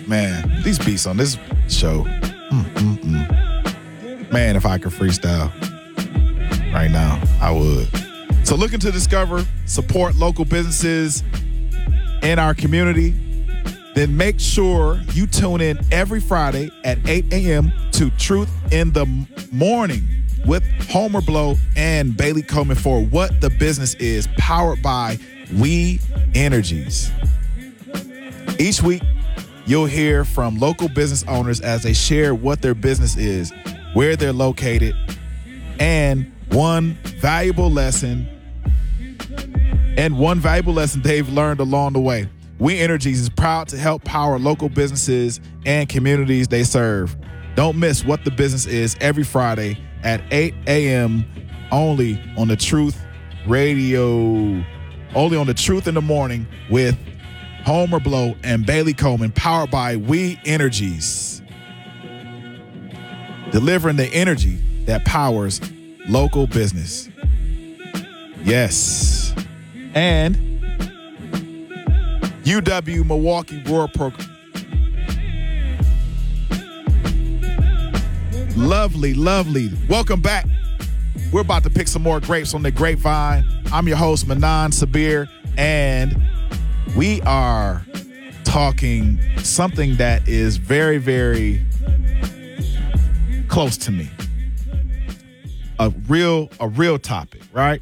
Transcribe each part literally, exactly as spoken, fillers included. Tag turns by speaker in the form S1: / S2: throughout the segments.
S1: Man, these beats on this show. Mm-mm-mm. Man, if I could freestyle right now, I would. So looking to discover, support local businesses in our community, then make sure you tune in every Friday at eight a.m. to Truth in the Morning with Homer Blow and Bailey Coleman for What the Business Is, powered by We Energies. Each week, you'll hear from local business owners as they share what their business is, where they're located, and one valuable lesson and one valuable lesson they've learned along the way. We Energies is proud to help power local businesses and communities they serve. Don't miss What the Business Is every Friday at eight a.m. only on the Truth Radio, only on the Truth in the Morning with Homer Blow and Bailey Coleman, powered by We Energies. Delivering the energy that powers local business. Yes. And U W Milwaukee Roar Program. Lovely, lovely. Welcome back. We're about to pick some more grapes on the grapevine. I'm your host, Manan Sabir, and we are talking something that is very, very close to me. A real, a real topic, right?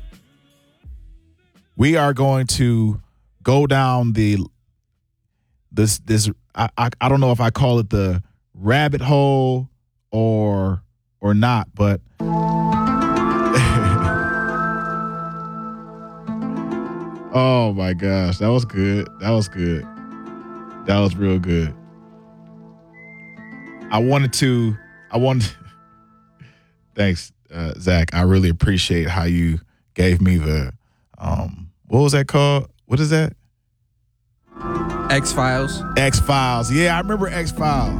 S1: We are going to go down the this this I, I I don't know if I call it the rabbit hole or or not, but oh my gosh, that was good. That was good. That was real good. I wanted to, I wanted, thanks, uh, Zach. I really appreciate how you gave me the, um, what was that called? What is that?
S2: X-Files.
S1: X-Files. Yeah, I remember X-Files.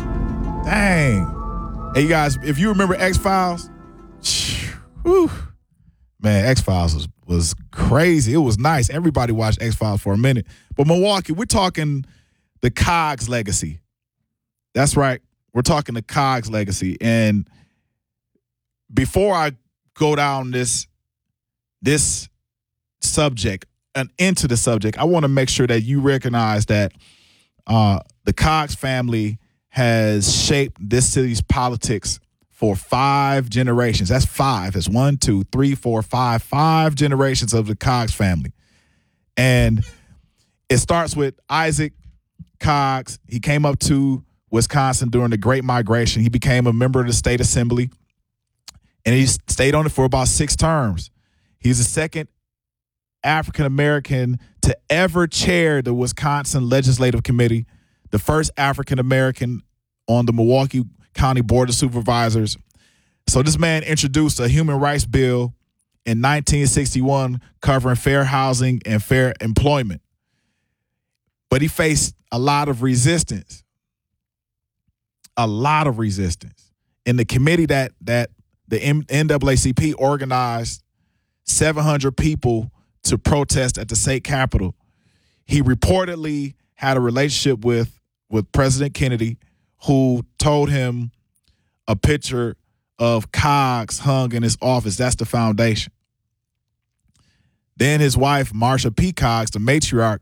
S1: Dang. Hey, you guys, if you remember X-Files, whew, man, X-Files was, was crazy. It was nice. Everybody watched X-Files for a minute. But Milwaukee, we're talking the Cogs legacy. That's right. We're talking the Cogs legacy. And before I go down this, this subject and into the subject, I want to make sure that you recognize that uh, the Cogs family has shaped this city's politics for five generations. That's five. It's one, two, three, four, five, five generations of the Cogs family. And it starts with Isaac Cogs. He came up to Wisconsin during the Great Migration. He became a member of the state assembly, and he stayed on it for about six terms. He's the second African-American to ever chair the Wisconsin Legislative Committee, the first African-American on the Milwaukee County Board of Supervisors. So this man introduced a human rights bill in nineteen sixty-one covering fair housing and fair employment. But he faced a lot of resistance, a lot of resistance. In the committee that that the N double A C P organized seven hundred people to protest at the state capitol, he reportedly had a relationship with, with President Kennedy, who told him a picture of Cogs hung in his office. That's the foundation. Then his wife, Marsha P. Cogs, the matriarch,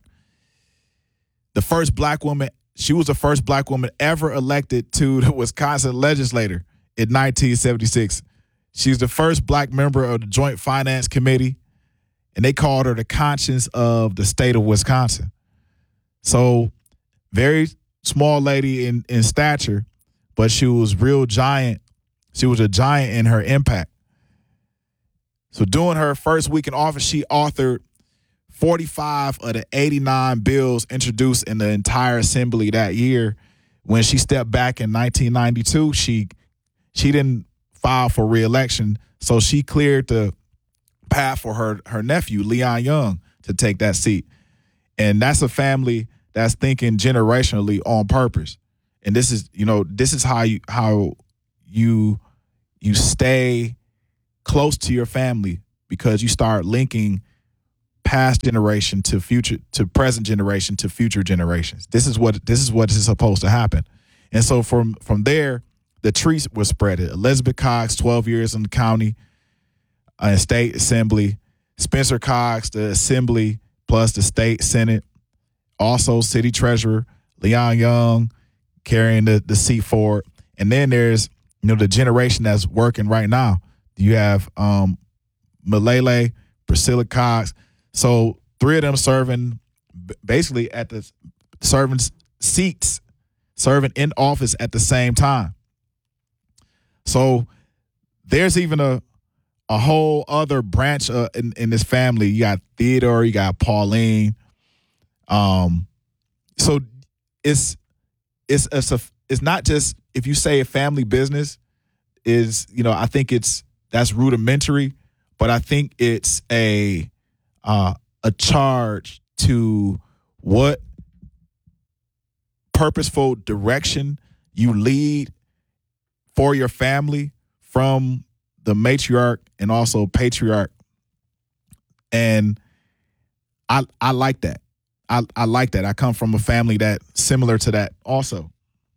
S1: the first black woman, she was the first black woman ever elected to the Wisconsin legislature in nineteen seventy-six. She's the first black member of the Joint Finance Committee, and they called her the conscience of the state of Wisconsin. So very small lady in, in stature, but she was real giant. She was a giant in her impact. So during her first week in office, she authored forty-five of the eighty-nine bills introduced in the entire assembly that year. When she stepped back in nineteen ninety-two, she she didn't file for re-election, so she cleared the path for her her nephew, Leon Young, to take that seat. And that's a family that's thinking generationally on purpose. And this is, you know, this is how you how you you stay close to your family, because you start linking past generation to future to present generation to future generations. This is what this is what is supposed to happen. And so from from there, the tree was spread. Elizabeth Cox, twelve years in the county and state assembly. Spencer Cox, the assembly plus the state senate. Also city treasurer. Leon Young carrying the, the seat forward. And then there's, you know, the generation that's working right now. You have um, Malele, Priscilla Cox. So three of them serving basically at the serving seats, serving in office at the same time. So there's even a a whole other branch uh, in, in this family. You got Theodore, you got Pauline. Um, so it's it's it's a it's not just if you say a family business is, you know, I think it's that's rudimentary, but I think it's a uh, a charge to what purposeful direction you lead for your family from the matriarch and also patriarch. And I I like that. I, I like that. I come from a family that similar to that also.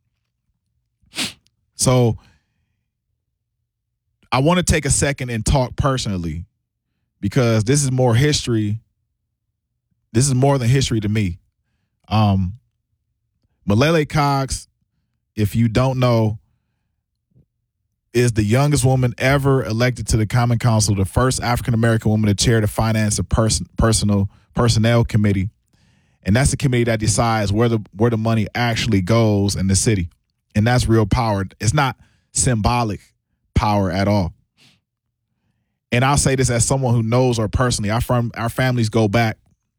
S1: So I want to take a second and talk personally because this is more history. This is more than history to me. Um, Malele Cox, if you don't know, is the youngest woman ever elected to the Common Council, the first African-American woman to chair the Finance and Person, Personal Personnel Committee. And that's the committee that decides where the where the money actually goes in the city. And that's real power. It's not symbolic power at all. And I'll say this as someone who knows her personally. Our, fam- our families go back.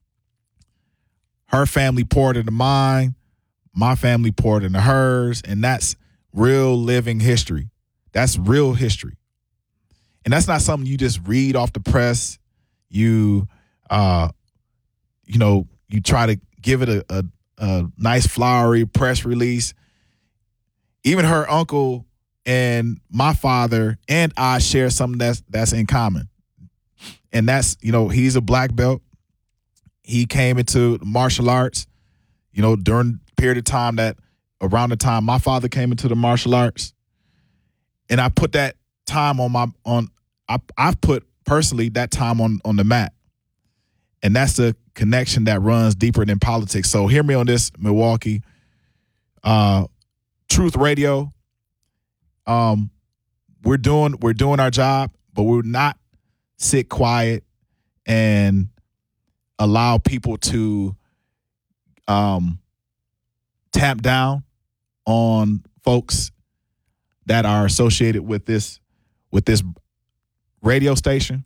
S1: Her family poured into mine. My family poured into hers. And that's real living history. That's real history. And that's not something you just read off the press. You, uh, you know, you try to give it a, a, a nice flowery press release. Even her uncle and my father and I share something that's that's in common. And that's, you know, he's a black belt. He came into martial arts, you know, during the period of time that around the time my father came into the martial arts. And I put that time on my on I I've put personally that time on on the mat. And that's the connection that runs deeper than politics. So hear me on this, Milwaukee. Uh, Truth Radio. Um, we're doing we're doing our job, but we're not sit quiet and allow people to um, tap down on folks that are associated with this with this radio station.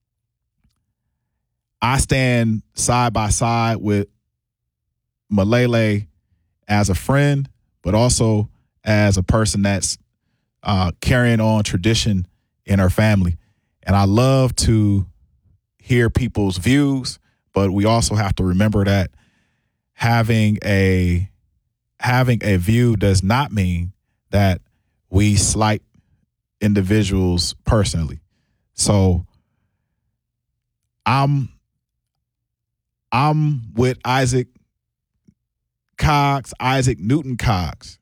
S1: I stand side by side with Malele as a friend, but also as a person that's uh, carrying on tradition in her family. And I love to hear people's views, but we also have to remember that having a having a view does not mean that we slight individuals personally. So I'm I'm with Isaac Cox, Isaac Newton Cox.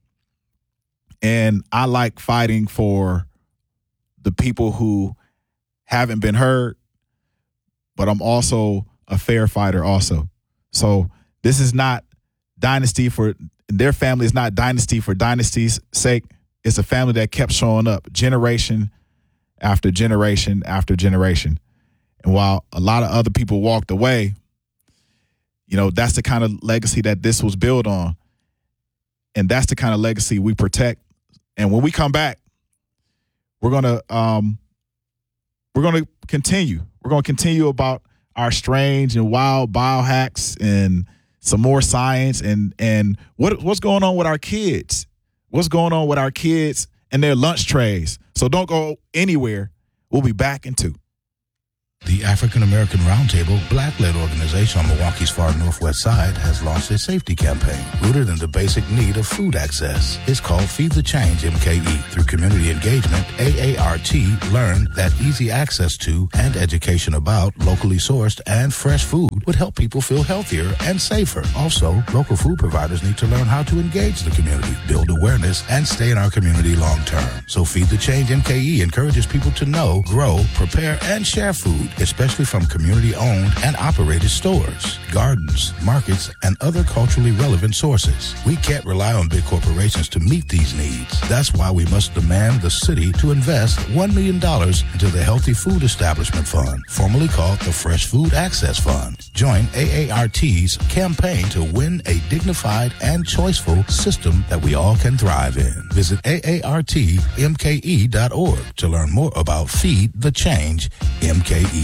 S1: And I like fighting for the people who haven't been heard, but I'm also a fair fighter also. So this is not dynasty for, their family is not dynasty for dynasty's sake. It's a family that kept showing up generation after generation after generation. And while a lot of other people walked away, you know, that's the kind of legacy that this was built on. And that's the kind of legacy we protect. And when we come back, we're going to um, we're going to continue. We're going to continue about our strange and wild biohacks and some more science and and what what's going on with our kids. What's going on with our kids and their lunch trays. So don't go anywhere. We'll be back in two.
S2: The African American Roundtable, black-led organization on Milwaukee's far northwest side, has launched a safety campaign rooted in the basic need of food access. It's called Feed the Change M K E. Through community engagement, A A R T learned that easy access to and education about locally sourced and fresh food would help people feel healthier and safer. Also, local food providers need to learn how to engage the community, build awareness, and stay in our community long-term. So Feed the Change M K E encourages people to know, grow, prepare, and share food, especially from community-owned and operated stores, gardens, markets, and other culturally relevant sources. We can't rely on big corporations to meet these needs. That's why we must demand the city to invest one million dollars into the Healthy Food Establishment Fund, formerly called the Fresh Food Access Fund. Join A A R T's campaign to win a dignified and choiceful system that we all can thrive in. Visit A A R T M K E dot org to learn more about Feed the Change M K E.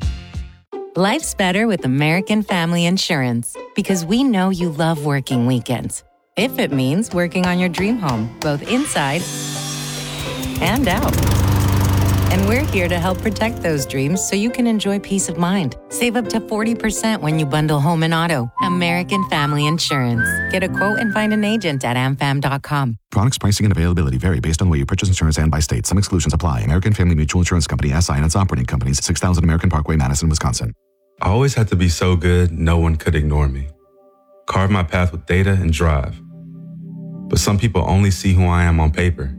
S3: Life's better with American Family Insurance because we know you love working weekends. If it means working on your dream home, both inside and out. And we're here to help protect those dreams so you can enjoy peace of mind. Save up to forty percent when you bundle home and auto. American Family Insurance. Get a quote and find an agent at a m fam dot com.
S4: Products, pricing, and availability vary based on the way you purchase insurance and by state. Some exclusions apply. American Family Mutual Insurance Company, S I and its operating companies, six thousand American Parkway, Madison, Wisconsin.
S5: I always had to be so good, no one could ignore me. Carve my path with data and drive. But some people only see who I am on paper.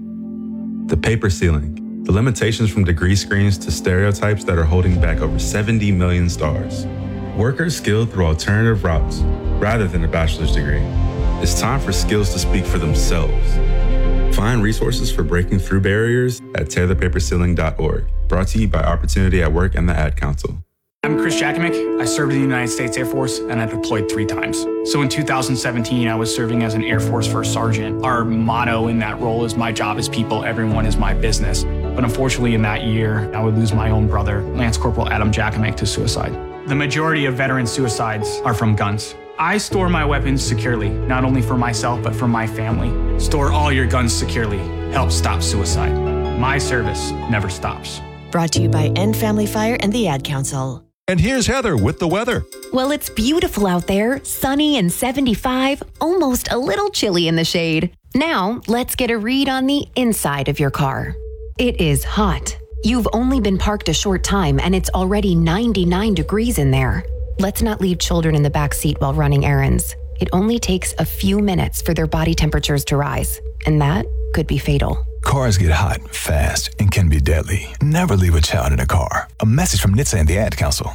S5: The paper ceiling. The limitations from degree screens to stereotypes that are holding back over seventy million stars. Workers skilled through alternative routes rather than a bachelor's degree. It's time for skills to speak for themselves. Find resources for breaking through barriers at tear the paper ceiling dot org. Brought to you by Opportunity at Work and the Ad Council.
S6: I'm Chris Jakimick. I served in the United States Air Force and I deployed three times. So in two thousand seventeen, I was serving as an Air Force First Sergeant. Our motto in that role is my job is people, everyone is my business. But unfortunately in that year, I would lose my own brother, Lance Corporal Adam Jakimick, to suicide. The majority of veteran suicides are from guns. I store my weapons securely, not only for myself, but for my family. Store all your guns securely. Help stop suicide. My service never stops.
S7: Brought to you by End Family Fire and the Ad Council.
S8: And here's Heather with the weather.
S9: Well, it's beautiful out there, sunny and seventy-five, almost a little chilly in the shade. Now, let's get a read on the inside of your car. It is hot. You've only been parked a short time and it's already ninety-nine degrees in there. Let's not leave children in the back seat while running errands. It only takes a few minutes for their body temperatures to rise, and that could be fatal.
S8: Cars get hot, fast, and can be deadly. Never leave a child in a car. A message from N H T S A and the Ad Council.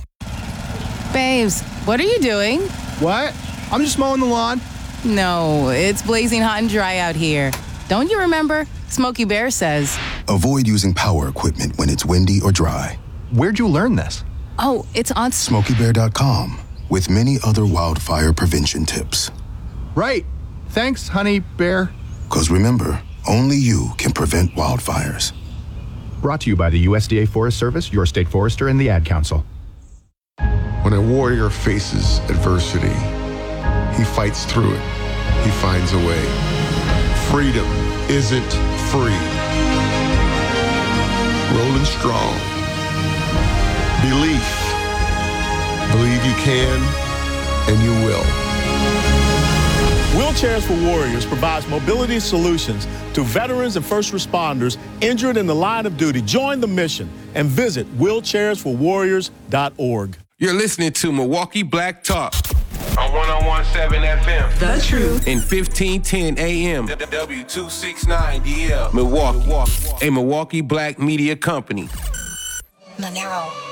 S10: Babes, what are you doing?
S11: What? I'm just mowing the lawn.
S10: No, it's blazing hot and dry out here. Don't you remember? Smokey Bear says,
S12: avoid using power equipment when it's windy or dry.
S11: Where'd you learn this?
S10: Oh, it's on
S12: smokey bear dot com with many other wildfire prevention tips.
S11: Right. Thanks, honey bear.
S12: Because remember, only you can prevent wildfires.
S11: Brought to you by the U S D A Forest Service, your state forester, and the Ad Council.
S13: When a warrior faces adversity, he fights through it. He finds a way. Freedom isn't free. Rolling strong. Belief. Believe you can, and you will.
S14: Wheelchairs for Warriors provides mobility solutions to veterans and first responders injured in the line of duty. Join the mission and visit wheelchairs for warriors dot org.
S15: You're listening to Milwaukee Black Talk on one oh seven F M.
S16: The Truth.
S15: And fifteen ten A M. W two sixty-nine D L. Milwaukee. A Milwaukee Black Media Company.
S17: Monero.